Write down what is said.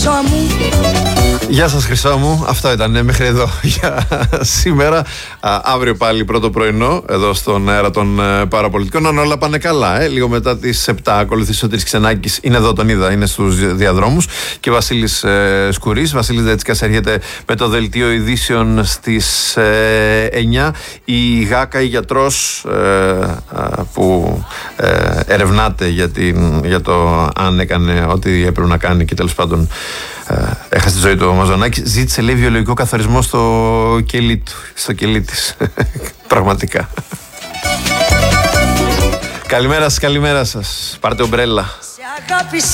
Γεια σας Χρυσό μου, αυτό ήταν μέχρι εδώ για σήμερα. Αύριο πάλι πρώτο πρωινό εδώ στον αέρα των παραπολιτικών. Αν όλα πάνε καλά, λίγο μετά τις 7 ακολουθεί Σωτήρης Ξενάκης. Είναι εδώ, τον είδα, είναι στους διαδρόμους. Και Βασίλης Σκουρής. Βασίλης Δέτσικας έρχεται με το δελτίο ειδήσεων στις 9. Η Γάκα, η γιατρός που ερευνάται για το αν έκανε ό,τι έπρεπε να κάνει και τέλος πάντων έχασε τη ζωή του ο Μαζονάκης, ζήτησε, λέει, βιολογικό καθαρισμό στο κελί της. Πραγματικά. Καλημέρα σας, καλημέρα σας. Πάρτε ομπρέλα.